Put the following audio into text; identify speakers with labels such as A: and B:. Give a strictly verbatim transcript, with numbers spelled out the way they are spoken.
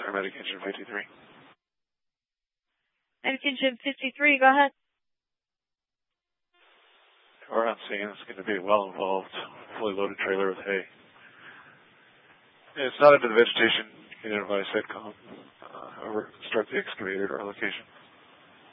A: Medic Engine fifty-three.
B: Medic Engine fifty-three, go ahead.
A: We're on scene. It's going to be a well-involved, fully loaded trailer with hay. It's not into the vegetation. You can advise SETCOM. Uh, however, start the excavator at our location.